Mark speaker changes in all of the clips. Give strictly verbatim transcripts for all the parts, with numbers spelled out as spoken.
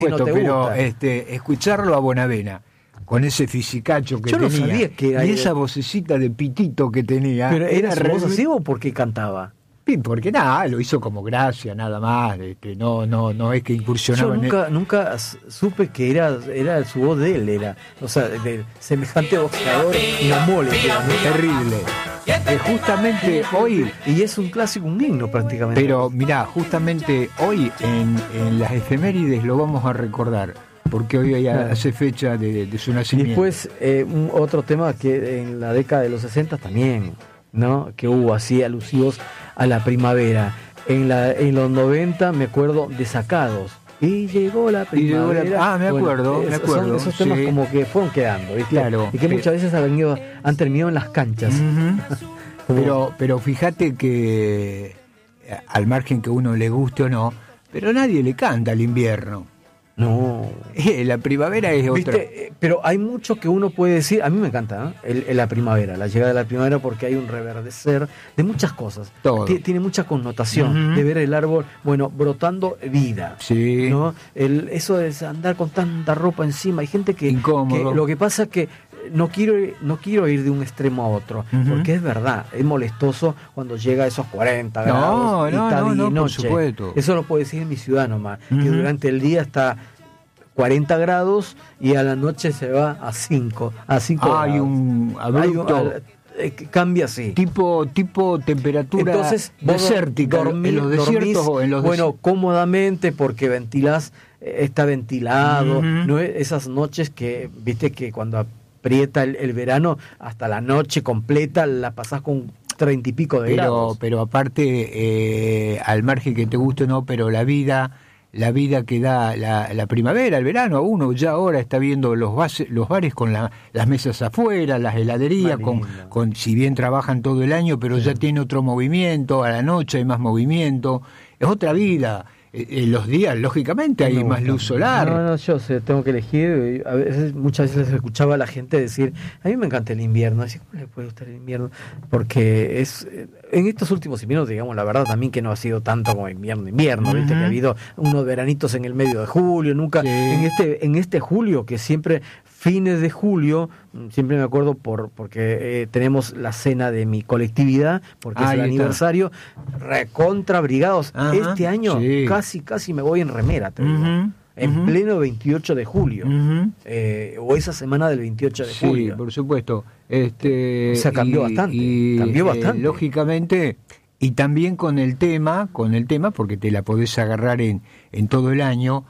Speaker 1: Bueno,
Speaker 2: no te
Speaker 1: pero
Speaker 2: gusta.
Speaker 1: este, escucharlo a Bonavena, con ese fisicacho que
Speaker 2: Yo no
Speaker 1: tenía,
Speaker 2: sabía que era
Speaker 1: y
Speaker 2: él.
Speaker 1: esa vocecita de pitito que tenía.
Speaker 2: ¿Pero era su voz
Speaker 1: re-
Speaker 2: así o porque cantaba?
Speaker 1: Sí, porque nada, lo hizo como gracia, nada más. Este, no, no, no es que incursionaba
Speaker 2: Yo
Speaker 1: en
Speaker 2: nunca, nunca s- supe que era, era su voz de él, era, o sea, de semejante boxeador y una mole, que era, ¿no?
Speaker 1: terrible. Eh, justamente hoy,
Speaker 2: Y es un clásico, un himno prácticamente.
Speaker 1: pero mirá, justamente hoy en, en las efemérides lo vamos a recordar, porque hoy hay-
Speaker 2: Claro.
Speaker 1: hace fecha de, de su
Speaker 2: Y
Speaker 1: nacimiento.
Speaker 2: después, eh, un, otro tema que en la década de los sesenta también, ¿no? Que hubo así alusivos a la primavera. En la en los noventa me acuerdo de Sacados. Y llegó la
Speaker 1: Y llegó la-
Speaker 2: primavera.
Speaker 1: ah, me acuerdo, me
Speaker 2: esos-
Speaker 1: acuerdo,
Speaker 2: Son esos temas
Speaker 1: sí.
Speaker 2: como que fueron quedando, ¿viste?
Speaker 1: Claro,
Speaker 2: Y que
Speaker 1: pero-
Speaker 2: muchas veces han, ido- han terminado en las canchas.
Speaker 1: Ujú.
Speaker 2: Como-
Speaker 1: Pero, pero fíjate que eh, al margen que uno le guste o no, pero nadie le canta al invierno.
Speaker 2: No.
Speaker 1: Eh, la primavera es otra.
Speaker 2: ¿Viste? Eh, Pero hay mucho que uno puede decir. A mí me encanta, ¿eh? el, el- la primavera, la llegada de la primavera, porque hay un reverdecer de muchas cosas.
Speaker 1: Todo.
Speaker 2: Ti- Tiene mucha connotación
Speaker 1: Ujú.
Speaker 2: de ver el árbol, bueno, brotando vida.
Speaker 1: Sí.
Speaker 2: ¿No? El, eso de andar con tanta ropa encima. Hay gente que,
Speaker 1: Incómodo.
Speaker 2: que lo que pasa es que no quiero, no quiero ir de un extremo a otro,
Speaker 1: Ujú.
Speaker 2: porque es verdad, es molestoso cuando llega a esos cuarenta
Speaker 1: No,
Speaker 2: grados y
Speaker 1: no,
Speaker 2: está
Speaker 1: no,
Speaker 2: día y
Speaker 1: no, por
Speaker 2: noche.
Speaker 1: supuesto.
Speaker 2: Eso lo puedo decir en mi ciudad nomás, que
Speaker 1: Ujú.
Speaker 2: durante el día está cuarenta grados y a la noche se va a cinco, a cinco
Speaker 1: Hay
Speaker 2: grados.
Speaker 1: un
Speaker 2: Hay un-
Speaker 1: abrupto
Speaker 2: al- eh, que cambia así.
Speaker 1: tipo, tipo temperatura
Speaker 2: Entonces, vos
Speaker 1: desértica
Speaker 2: dormí-
Speaker 1: en los desiertos
Speaker 2: dormís,
Speaker 1: o en los
Speaker 2: bueno,
Speaker 1: desi-
Speaker 2: cómodamente porque ventilás, eh, está ventilado,
Speaker 1: Ujú.
Speaker 2: no es- esas noches que, viste que cuando aprieta el, el verano, hasta la noche completa la pasás con treinta y pico de
Speaker 1: pero,
Speaker 2: grados.
Speaker 1: pero aparte, eh, al margen que te guste o no, pero la vida, la vida que da la, la primavera, el verano, uno ya ahora está viendo los base- los bares con la- las mesas afuera, las heladerías,
Speaker 2: Más
Speaker 1: con,
Speaker 2: lindo.
Speaker 1: con si bien trabajan todo el año, pero ya tiene otro movimiento, a la noche hay más movimiento, es otra vida. Eh, En los días, lógicamente, hay
Speaker 2: Me
Speaker 1: más
Speaker 2: gusta.
Speaker 1: luz solar.
Speaker 2: No, no, yo sé, tengo que elegir. A veces, muchas veces escuchaba a la gente decir, a mí me encanta el invierno. Decía, ¿cómo le puede gustar el invierno? Porque es, eh, en estos últimos minutos, digamos, la verdad también que no ha sido tanto como invierno, invierno, ¿viste?
Speaker 1: Ujú.
Speaker 2: Que ha habido unos veranitos en el medio de julio, nunca,
Speaker 1: Sí.
Speaker 2: en este, en este julio, que siempre, fines de julio, mm, siempre me acuerdo por porque eh, tenemos la cena de mi colectividad, porque
Speaker 1: Ahí
Speaker 2: es el
Speaker 1: está.
Speaker 2: aniversario, recontra abrigados.
Speaker 1: Ajá,
Speaker 2: Este año
Speaker 1: sí.
Speaker 2: casi, casi me voy en remera, te digo.
Speaker 1: Ujú,
Speaker 2: En
Speaker 1: ujú.
Speaker 2: pleno veintiocho de julio,
Speaker 1: Ujú.
Speaker 2: eh, o esa semana del veintiocho de
Speaker 1: Sí,
Speaker 2: julio.
Speaker 1: por supuesto. Este,
Speaker 2: O sea, cambió bastante, cambió bastante.
Speaker 1: eh, lógicamente, y también con el tema, con el tema, porque te la podés agarrar en, en todo el año,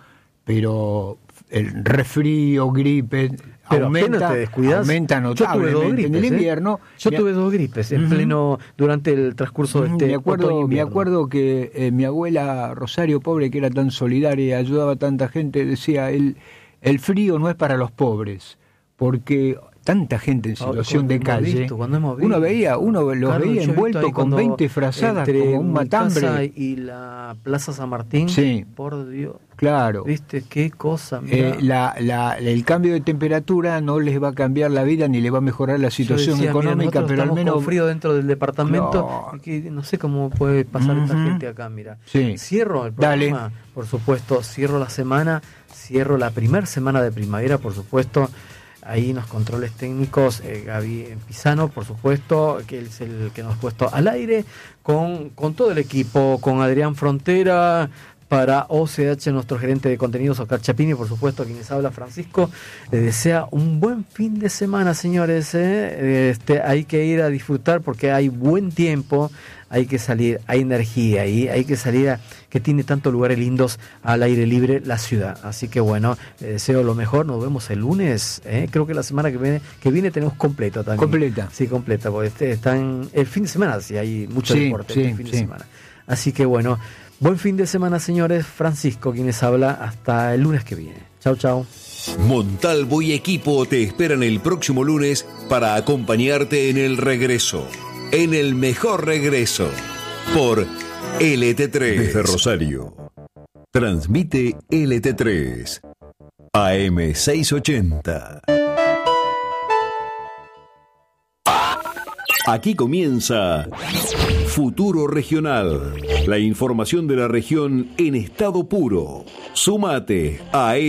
Speaker 1: pero el resfrío, gripe,
Speaker 2: Pero
Speaker 1: aumenta,
Speaker 2: apenas te descuidas.
Speaker 1: aumenta
Speaker 2: Yo tuve dos
Speaker 1: notablemente. En el
Speaker 2: gripes, ¿eh?
Speaker 1: invierno,
Speaker 2: Yo
Speaker 1: me-
Speaker 2: tuve dos gripes en
Speaker 1: Ujú.
Speaker 2: pleno, durante el transcurso de este
Speaker 1: me acuerdo, me
Speaker 2: otoño-invierno.
Speaker 1: acuerdo que eh, mi abuela Rosario, pobre, que era tan solidaria y ayudaba a tanta gente, decía, el, el frío no es para los pobres, porque tanta gente en situación
Speaker 2: Cuando
Speaker 1: de
Speaker 2: hemos
Speaker 1: calle,
Speaker 2: visto, cuando hemos
Speaker 1: uno
Speaker 2: visto.
Speaker 1: veía, uno los
Speaker 2: Carlos, yo he
Speaker 1: veía
Speaker 2: visto
Speaker 1: envueltos
Speaker 2: ahí
Speaker 1: con
Speaker 2: cuando
Speaker 1: veinte frazadas
Speaker 2: entre
Speaker 1: como un
Speaker 2: mi
Speaker 1: matambre.
Speaker 2: casa y la Plaza San Martín,
Speaker 1: Sí.
Speaker 2: por Dios,
Speaker 1: Claro.
Speaker 2: viste qué cosa, mirá.
Speaker 1: Eh, la, la, el cambio de temperatura no les va a cambiar la vida ni les va a mejorar la
Speaker 2: Yo
Speaker 1: situación
Speaker 2: decía, mira,
Speaker 1: económica,
Speaker 2: nosotros
Speaker 1: pero al
Speaker 2: estamos
Speaker 1: menos...
Speaker 2: con frío dentro del departamento,
Speaker 1: Claro.
Speaker 2: y que no sé cómo puede pasar esta
Speaker 1: Ujú.
Speaker 2: gente acá, mira.
Speaker 1: Sí.
Speaker 2: Cierro el
Speaker 1: Dale.
Speaker 2: programa, por supuesto, cierro la semana, cierro la primera semana de primavera, por supuesto. Ahí en los controles técnicos, eh, Gaby Pisano, por supuesto, que es el que nos ha puesto al aire, con, con todo el equipo, con Adrián Frontera, para O C H, nuestro gerente de contenidos, Oscar Chapini, por supuesto, a quienes habla Francisco. Les desea un buen fin de semana, señores. ¿eh? Este, hay que ir a disfrutar porque hay buen tiempo, hay que salir, hay energía ahí, hay que salir a que tiene tantos lugares lindos al aire libre la ciudad. Así que bueno, les deseo lo mejor. Nos vemos el lunes. ¿eh? Creo que la semana que viene, que viene tenemos completa también.
Speaker 1: Completa.
Speaker 2: Sí, completa, porque este, están el fin de semana, sí, hay mucho
Speaker 1: Sí,
Speaker 2: deporte
Speaker 1: sí,
Speaker 2: este fin
Speaker 1: sí.
Speaker 2: de semana. Así que bueno, buen fin de semana, señores. Francisco, quienes habla, hasta el lunes que viene. Chau, chau.
Speaker 3: Montalvo y equipo te esperan el próximo lunes para acompañarte en el regreso, en el mejor regreso, por L T tres. Desde Rosario, transmite L T tres, A M seiscientos ochenta. Aquí comienza Futuro Regional, la información de la región en estado puro. Súmate a